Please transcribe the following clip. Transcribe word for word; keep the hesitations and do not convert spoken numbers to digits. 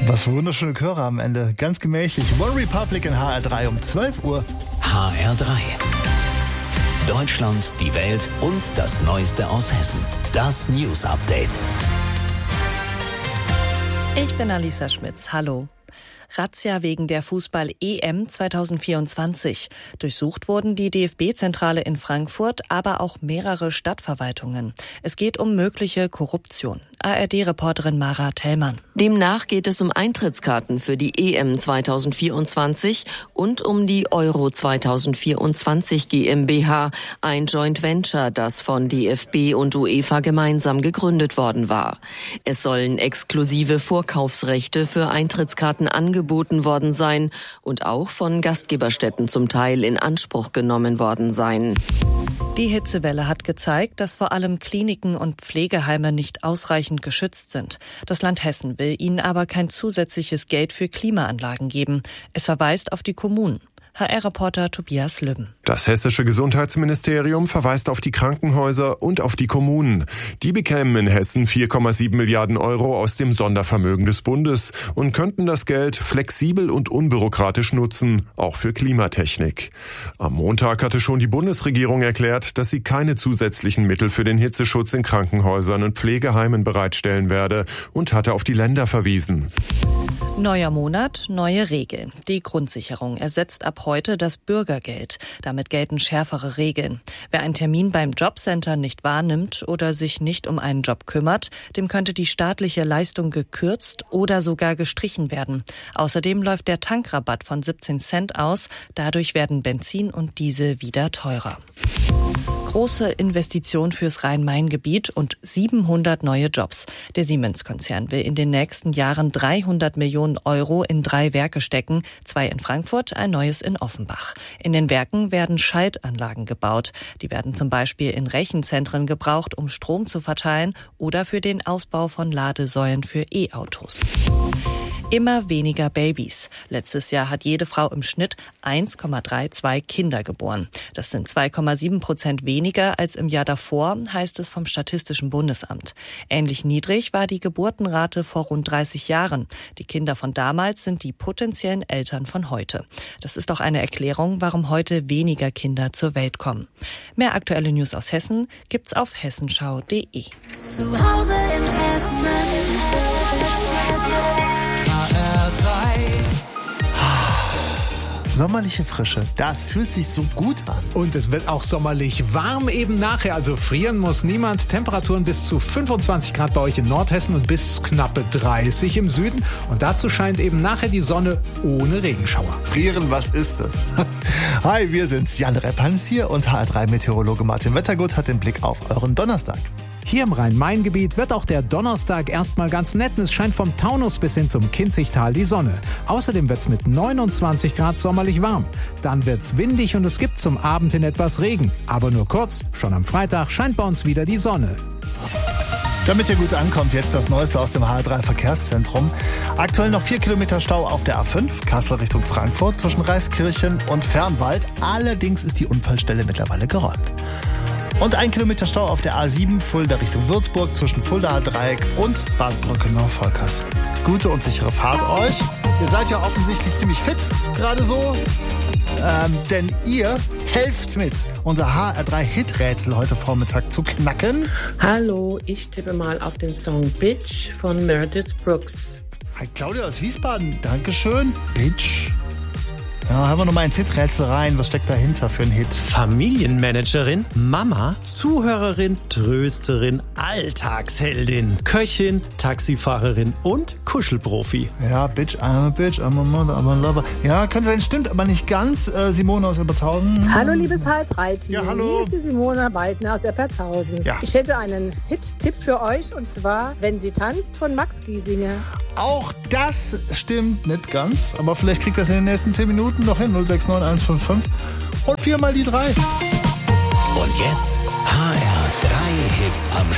Was für wunderschöne Chöre am Ende. Ganz gemächlich. One Republic in H R drei um zwölf Uhr. H R drei. Deutschland, die Welt und das Neueste aus Hessen. Das News Update. Ich bin Alisa Schmitz. Hallo. Razzia wegen der Fußball-E M zwanzig vierundzwanzig. Durchsucht wurden die D F B-Zentrale in Frankfurt, aber auch mehrere Stadtverwaltungen. Es geht um mögliche Korruption. A R D-Reporterin Mara Tellmann. Demnach geht es um Eintrittskarten für die E M zwanzig vierundzwanzig und um die Euro zwanzig vierundzwanzig GmbH, ein Joint Venture, das von D F B und UEFA gemeinsam gegründet worden war. Es sollen exklusive Vorkaufsrechte für Eintrittskarten angeboten worden sein und auch von Gastgeberstätten zum Teil in Anspruch genommen worden sein. Die Hitzewelle hat gezeigt, dass vor allem Kliniken und Pflegeheime nicht ausreichend geschützt sind. Das Land Hessen will ihnen aber kein zusätzliches Geld für Klimaanlagen geben. Es verweist auf die Kommunen. H R-Reporter Tobias Lübben. Das hessische Gesundheitsministerium verweist auf die Krankenhäuser und auf die Kommunen. Die bekämen in Hessen vier Komma sieben Milliarden Euro aus dem Sondervermögen des Bundes und könnten das Geld flexibel und unbürokratisch nutzen, auch für Klimatechnik. Am Montag hatte schon die Bundesregierung erklärt, dass sie keine zusätzlichen Mittel für den Hitzeschutz in Krankenhäusern und Pflegeheimen bereitstellen werde und hatte auf die Länder verwiesen. Neuer Monat, neue Regeln. Die Grundsicherung ersetzt ab heute das Bürgergeld. Damit gelten schärfere Regeln. Wer einen Termin beim Jobcenter nicht wahrnimmt oder sich nicht um einen Job kümmert, dem könnte die staatliche Leistung gekürzt oder sogar gestrichen werden. Außerdem läuft der Tankrabatt von siebzehn Cent aus. Dadurch werden Benzin und Diesel wieder teurer. Große Investition fürs Rhein-Main-Gebiet und siebenhundert neue Jobs. Der Siemens-Konzern will in den nächsten Jahren dreihundert Millionen Euro in drei Werke stecken, zwei in Frankfurt, ein neues in Offenbach. In den Werken werden Schaltanlagen gebaut. Die werden zum Beispiel in Rechenzentren gebraucht, um Strom zu verteilen oder für den Ausbau von Ladesäulen für E-Autos. Immer weniger Babys. Letztes Jahr hat jede Frau im Schnitt eins Komma zweiunddreißig Kinder geboren. Das sind zwei Komma sieben Prozent weniger als im Jahr davor, heißt es vom Statistischen Bundesamt. Ähnlich niedrig war die Geburtenrate vor rund dreißig Jahren. Die Kinder von damals sind die potenziellen Eltern von heute. Das ist auch eine Erklärung, warum heute weniger Kinder zur Welt kommen. Mehr aktuelle News aus Hessen gibt's auf hessenschau punkt de. Zu Hause in Hessen. Sommerliche Frische, das fühlt sich so gut an. Und es wird auch sommerlich warm eben nachher, also frieren muss niemand. Temperaturen bis zu fünfundzwanzig Grad bei euch in Nordhessen und bis knappe dreißig im Süden. Und dazu scheint eben nachher die Sonne ohne Regenschauer. Frieren, was ist das? Hi, wir sind's, Jan Reppans hier und H R drei Meteorologe Martin Wettergut hat den Blick auf euren Donnerstag. Hier im Rhein-Main-Gebiet wird auch der Donnerstag erstmal ganz nett. Es scheint vom Taunus bis hin zum Kinzigtal die Sonne. Außerdem wird's mit neunundzwanzig Grad sommerlich warm. Dann wird's windig und es gibt zum Abend hin etwas Regen. Aber nur kurz, schon am Freitag scheint bei uns wieder die Sonne. Damit ihr gut ankommt, jetzt das Neueste aus dem H R drei Verkehrszentrum. Aktuell noch vier Kilometer Stau auf der A fünf, Kassel Richtung Frankfurt, zwischen Reiskirchen und Fernwald. Allerdings ist die Unfallstelle mittlerweile geräumt. Und ein Kilometer Stau auf der A sieben, Fulda Richtung Würzburg, zwischen Fuldaer Dreieck und Bad Brückenau-Volkers. Gute und sichere Fahrt euch. Ihr seid ja offensichtlich ziemlich fit, gerade so. Ähm, denn ihr helft mit, unser H R drei Hit-Rätsel heute Vormittag zu knacken. Hallo, ich tippe mal auf den Song Bitch von Meredith Brooks. Hi Claudia aus Wiesbaden, Dankeschön. Bitch. Ja, haben wir noch mal ins Hit-Rätsel rein. Was steckt dahinter für ein Hit? Familienmanagerin, Mama, Zuhörerin, Trösterin, Alltagsheldin, Köchin, Taxifahrerin und Kuschelprofi. Ja, Bitch, I'm a Bitch, I'm a Mother, I'm a Lover. Ja, könnte sein, stimmt, aber nicht ganz. Äh, Simone aus Eppertshausen. Hallo, liebes H R drei Team. Ja, hallo. Hier ist die Simone Weidner aus Eppertshausen. Ja. Ich hätte einen Hit-Tipp für euch und zwar Wenn sie tanzt von Max Giesinger. Auch das stimmt nicht ganz, aber vielleicht kriegt das in den nächsten zehn Minuten noch hin. null sechs neun eins fünf fünf und viermal die drei. Und jetzt H R drei Hits am